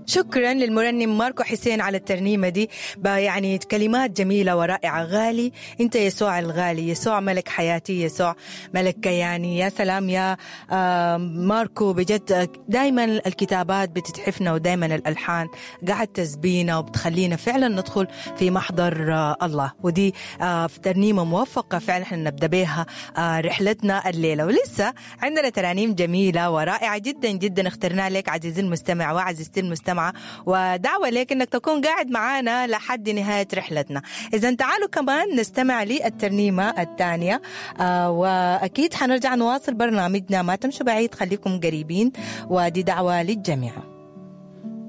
شكرا للمرنم ماركو حسين على الترنيمة دي، يعني كلمات جميلة ورائعة. غالي أنت يسوع الغالي، يسوع ملك حياتي، يسوع ملك كياني. يا سلام يا ماركو، بجد دايما الكتابات بتتحفنا ودايما الألحان قاعد تسبينا وبتخلينا فعلا ندخل في محضر الله. ودي ترنيمة موفقة فعلا احنا نبدأ بها رحلتنا الليلة. ولسه عندنا ترانيم جميلة ورائعة جدا جدا اخترنا لك عزيزي المستمع وعزيزتي المستمع، ودعوة لك أنك تكون قاعد معانا لحد نهاية رحلتنا. إذن تعالوا كمان نستمع للترنيمة الثانية، وأكيد حنرجع نواصل برنامجنا. ما تمشوا بعيد، خليكم قريبين، ودي دعوة للجميع.